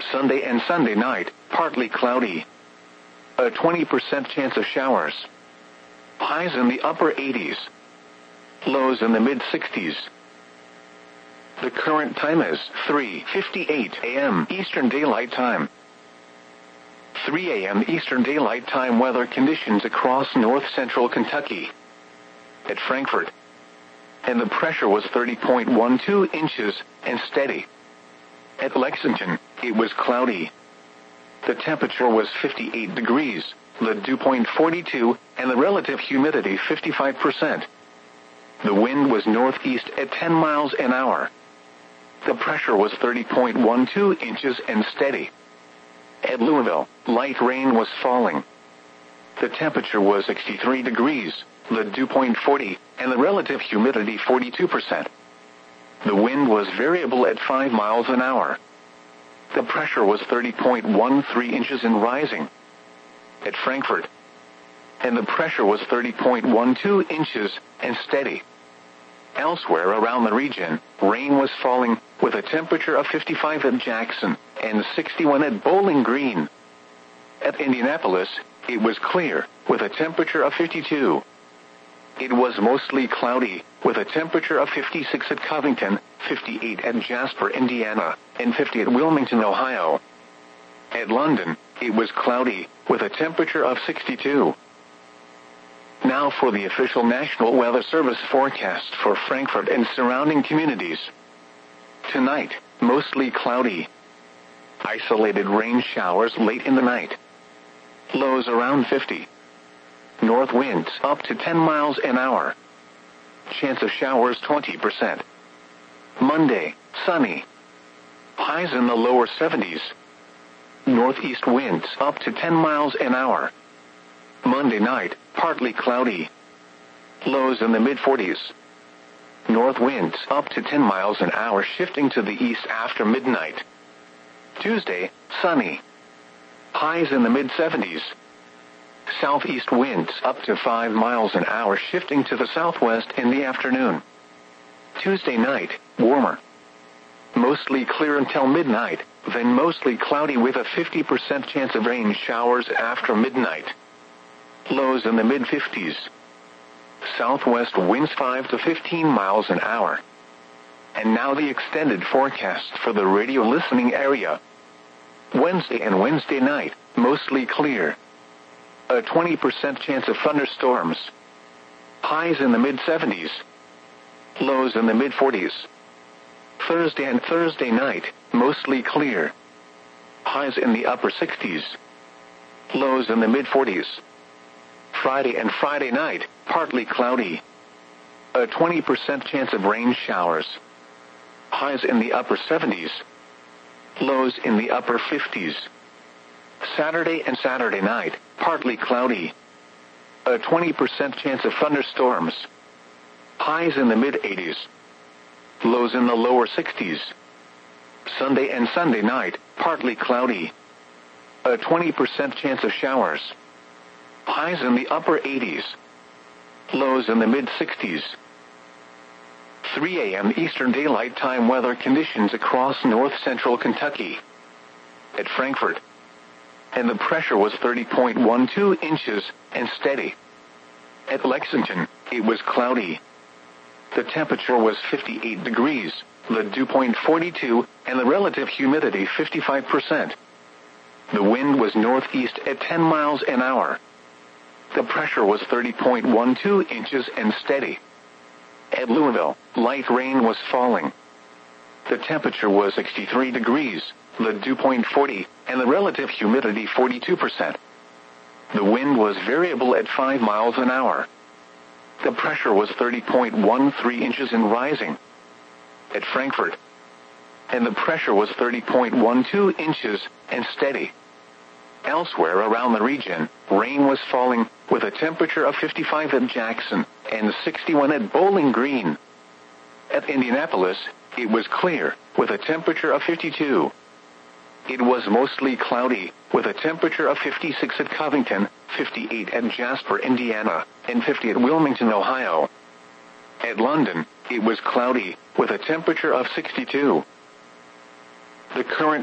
Sunday and Sunday night, partly cloudy. A 20% chance of showers. Highs in the upper 80s. Lows in the mid-60s. The current time is 3:58 a.m. Eastern Daylight Time. 3 a.m. Eastern Daylight Time weather conditions across north-central Kentucky. At Frankfort. And the pressure was 30.12 inches and steady. At Lexington, it was cloudy. The temperature was 58 degrees, the dew point 42, and the relative humidity 55%. The wind was northeast at 10 miles an hour. The pressure was 30.12 inches and steady. At Louisville, light rain was falling. The temperature was 63 degrees, the dew point 40, and the relative humidity 42%. The wind was variable at 5 miles an hour. The pressure was 30.13 inches and rising. At Frankfort. And the pressure was 30.12 inches and steady. Elsewhere around the region, rain was falling, with a temperature of 55 at Jackson and 61 at Bowling Green. At Indianapolis, it was clear, with a temperature of 52. It was mostly cloudy, with a temperature of 56 at Covington, 58 at Jasper, Indiana, and 50 at Wilmington, Ohio. At London, it was cloudy, with a temperature of 62. Now for the official National Weather Service forecast for Frankfort and surrounding communities. Tonight, mostly cloudy. Isolated rain showers late in the night. Lows around 50. North winds up to 10 miles an hour. Chance of showers 20%. Monday, sunny. Highs in the lower 70s. Northeast winds up to 10 miles an hour. Monday night, partly cloudy. Lows in the mid-40s. North winds up to 10 miles an hour shifting to the east after midnight. Tuesday, sunny. Highs in the mid-70s. Southeast winds up to 5 miles an hour shifting to the southwest in the afternoon. Tuesday night, warmer. Mostly clear until midnight, then mostly cloudy with a 50% chance of rain showers after midnight. Lows in the mid-50s. Southwest winds 5 to 15 miles an hour. And now the extended forecast for the radio listening area. Wednesday and Wednesday night, mostly clear. A 20% chance of thunderstorms. Highs in the mid-70s. Lows in the mid-40s. Thursday and Thursday night, mostly clear. Highs in the upper 60s. Lows in the mid-40s. Friday and Friday night, partly cloudy. A 20% chance of rain showers. Highs in the upper 70s. Lows in the upper 50s. Saturday and Saturday night, partly cloudy. A 20% chance of thunderstorms. Highs in the mid-80s. Lows in the lower 60s. Sunday and Sunday night, partly cloudy. A 20% chance of showers. Highs in the upper 80s. Lows in the mid-60s. 3 a.m. Eastern Daylight Time weather conditions across north-central Kentucky. At Frankfort. And the pressure was 30.12 inches and steady. At Lexington, it was cloudy. The temperature was 58 degrees, the dew point 42, and the relative humidity 55%. The wind was northeast at 10 miles an hour. The pressure was 30.12 inches and steady. At Louisville, light rain was falling. The temperature was 63 degrees, the dew point 40, and the relative humidity 42%. The wind was variable at 5 miles an hour. The pressure was 30.13 inches and rising. At Frankfort. And the pressure was 30.12 inches and steady. Elsewhere around the region, rain was falling, with a temperature of 55 at Jackson and 61 at Bowling Green. At Indianapolis, it was clear, with a temperature of 52. It was mostly cloudy, with a temperature of 56 at Covington, 58 at Jasper, Indiana, and 50 at Wilmington, Ohio. At London, it was cloudy, with a temperature of 62. The current